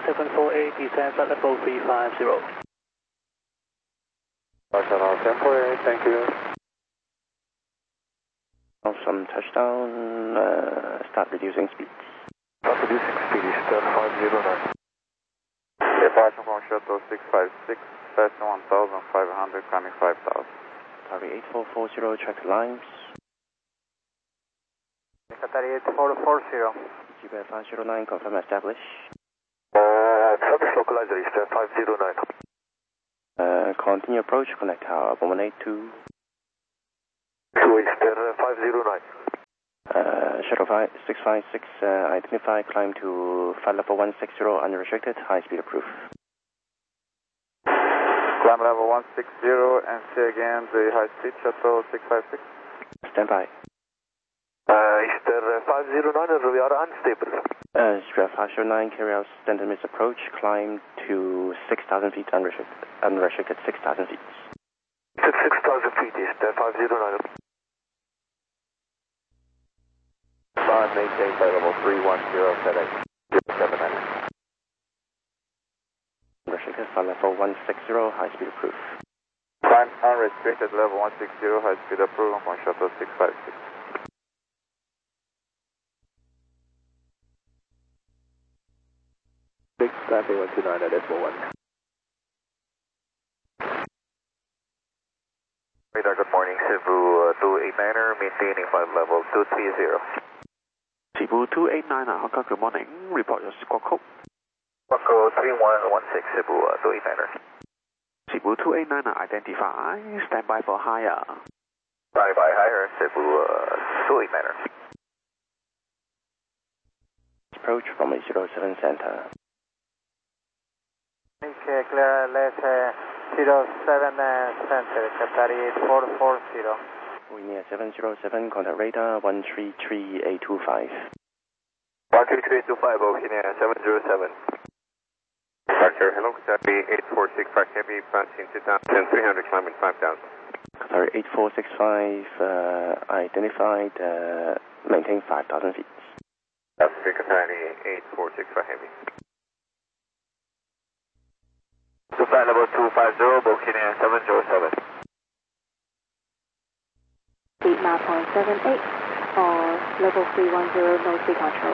748, descend flight level 350. Channel 748, thank you. From touchdown, start reducing speed. Start reducing speed, Eastern 509. Departure from shuttle 656, fast 1500, climbing 5000. Qatari 8440, check lines. Qatari 8440. GBF 509, confirm establish. Service localizer, Eastern 509. Continue approach, connect tower 182. To Eastern 509. Shuttle 656, identify, climb to flight level 160, unrestricted, high speed approved. Climb level 160 and see again the high speed shuttle 656. Stand by. Eastern 509, we are unstable. GBF 509, carry out standard miss approach, climb to 6,000 feet, unrestricted 6,000 feet. 6,000 feet, Eastern 509. Maintain flight level 310, FedEx 079. Unrestricted, flight level 160, high speed approved. Climb unrestricted level 160, high speed approved on shuttle 656. Big Staffing 129 at F1. Radar, good morning, Cebu 289er, maintaining flight level 230. Cebu 289, Hong Kong, good morning. Report your squawk code. Squawk code 3116, Cebu 289er. Cebu 289, identify, stand by for higher. Bye bye, higher, Cebu 289er. Approach from a 07 center. Okay, clear, let's 07 center, Qatari 8440. We near 707, contact radar 133825. 133825, okay, near 707. Departure, hello, Qatari 8465 Heavy, passing 2,300, climbing 5,000. Qatari 8465, identified, maintain 5,000 feet. That's Qatari 8465 Heavy. To flight level 250, booking in 707. 8.78 or level 310, no speed control.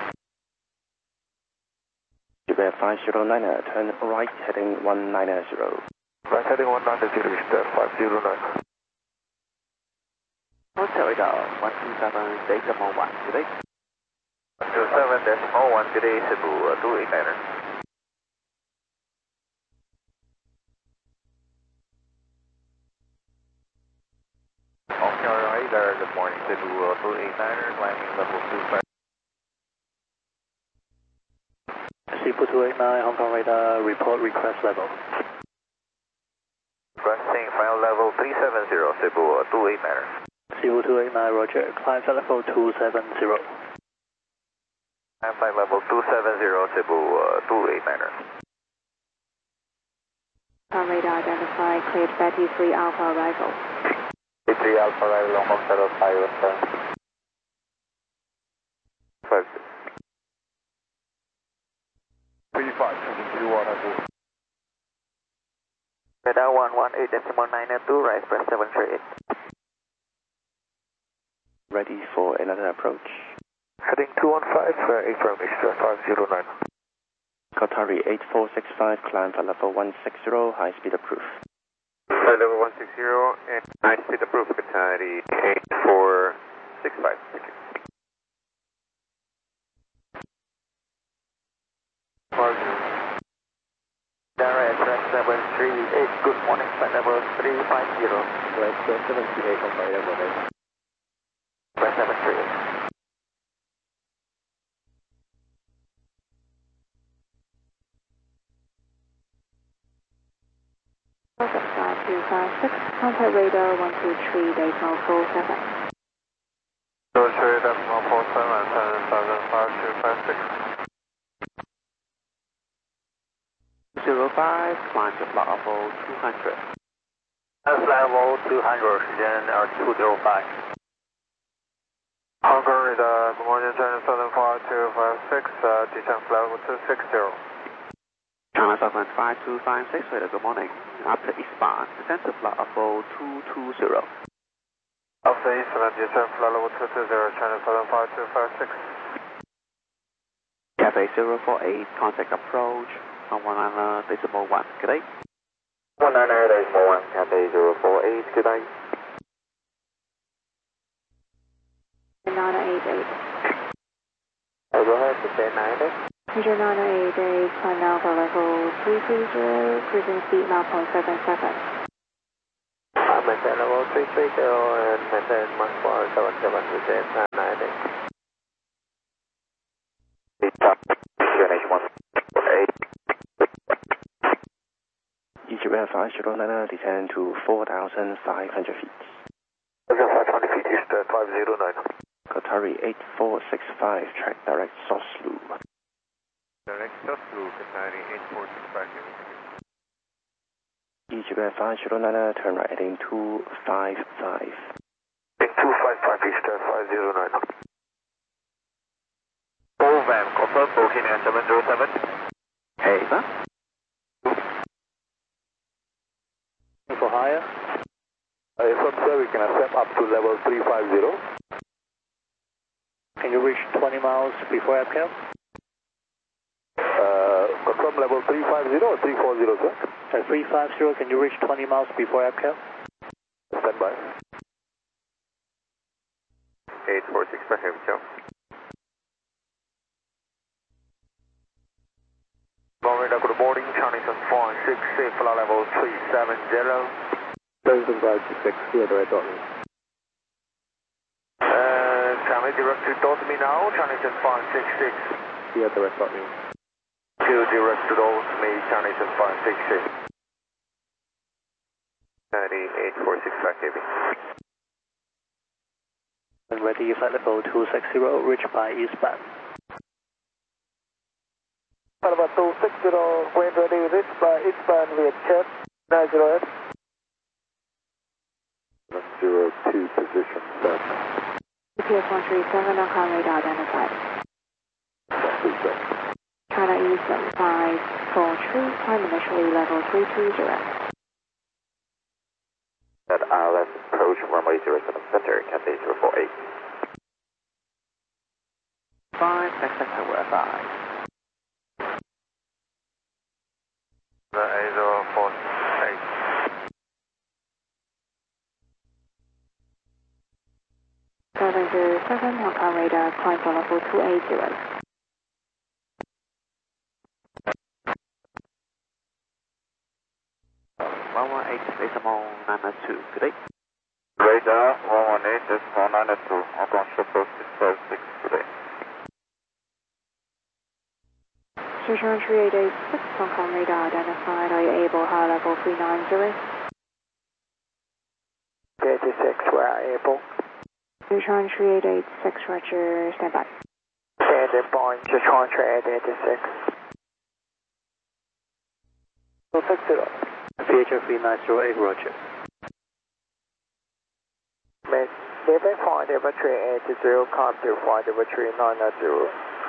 GBF 509, turn right heading 190. Right heading 190, Eastern 509. Hotel radar 127.1 today. 127.1 today, Cebu 289er. Radar, good morning, Cebu 289er, climbing level 25. Cebu 289, Hong Kong radar, report request level. Requesting final level 370, Cebu 289er. Cebu 289, roger, climb flight level 270. And flight level 270, Cebu 289er. On radar identify, cleared Betty 3 Alpha arrival. 3 Alpha arrival, Long Kong Shadow 517. 56. 35, Radar 118.992, rise press 738. Ready for another approach. Heading 215, affirm Eastern 509. Qatari 8465, climb for level 160, high speed approved. Flight level 160 and high speed approved, Qatari 8465. Thank you. Direct press 738, good morning, flight level 350. Right, 738 on flight level 8. Press 738. Welcome 5256, contact radar 123, decimal 47. Roger, decimal 47, 7,5256. 05, climb to flight level 200. Flight level 200, then 205. Hong Kong radar, good morning, China Southern 4256, descent flight level 260. 75256, radar, good morning. After eastbound, descend to flight level 220. After eastbound, descend flight level 220, China 75256. Cathay 048, contact approach, 119.1, good day. 119.1, Cathay 048, good day. 988. Go ahead, descend 90. Major 988, climb Alpha level 330, cruising speed 0.77. Maintain level 330 and maintain Mach 477, descend 990. Egypt Air 509 descend to 4,500 feet. 520 feet east, 509. Qatari 8465, track direct Soslu. Direct Soslu, Qatari 8465, Egypt Air 509, turn right heading 255. In 255 east, 509. Van, confirm, booking at 707. Hey, sir. For higher. From sir, we can accept up to level 350. Can you reach 20 miles before APCAL? Confirm level 350 or 340, sir? 350, can you reach 20 miles before APCAL? Stand by. 846 per heavy chow. Good morning, Chinese 466, flight level 370. President 526, here, direct on me. Can we direct to dot me now, Chinese 566? Here, direct on me. To direct to dot me, Chinese 566. 846 back heavy. And ready, flight level 260, reach by eastbound. Flight level 260, wind ready, reach by eastbound via chat, 90F. 02 position set. GPS 137, on radar identified. China Eastern 543, climb initially level 320. At ILS approach runway 07 center, Cathay 048. 5, sector we're 5. The A048. 707, Hong Kong radar, climb for level 280. 118.992, good day. Radar 118.992, Hong Kong Shuffle 656, good day. Sichuan 3886, Hong Kong radar identified. Are you able high level 390? 86, we are able. Sichuan 3886, roger, stand by. Standing point, Sichuan 3886. 260. VHF 3908, roger. Leaving flight level 380, climb to flight level 3990.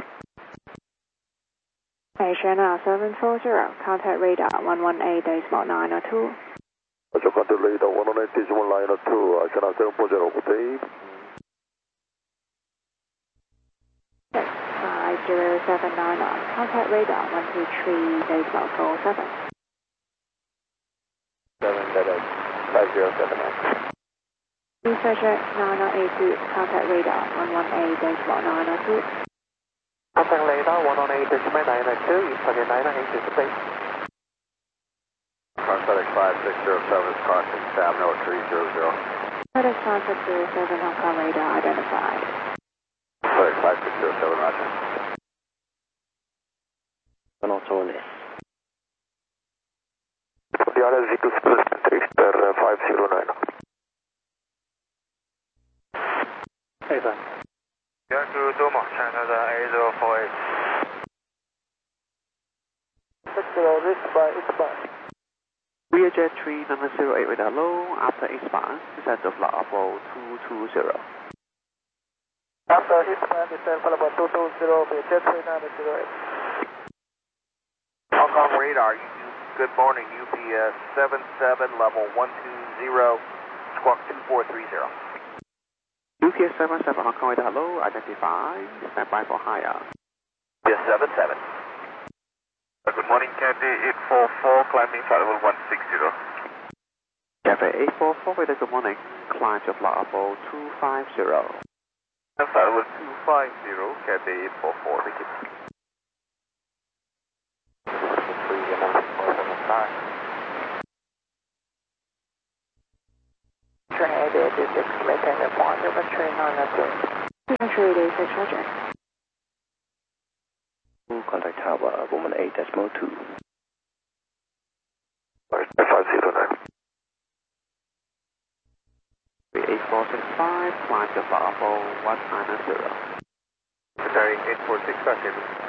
Asia now 740, contact radar 118.902. Roger, contact radar 118.902, Asia now 740, good day. 50799, contact radar 123.47. 5079. Researcher 9982, contact radar 118.902. Contact radar 118.902, Eastern 980 space. Prosthetic 5607 is crossing Stabno at 300. FedEx 5607, Hong Kong radar identified. Prosthetic 5607, roger. Monotonous. The other Z2 Easter 509. Hey, sir. Yeah, to Doma, China A048. 60, reach by eastbound. Learjet 3, number 08 radar low, after eastbound, descend to flight level 220. After eastbound, descend flight level 220, Learjet 3 908. Hong Hong Kong radar, good morning, UPS 77, level 120, squawk 2430. UPS 77 Hong Kong radar, hello, identify, stand by for higher. UPS 77. Good morning, Cathay 844, climbing flight level 160. Cathay 844 radar, good morning, climb to flight level 250. Flight level 250, Cathay 844, thank you. Train 886, maintain the point, number train 902. Train 886, roger. Contact tower, Woman 8.2. 509. 8465, climb to flight level 190. Sorry, 846,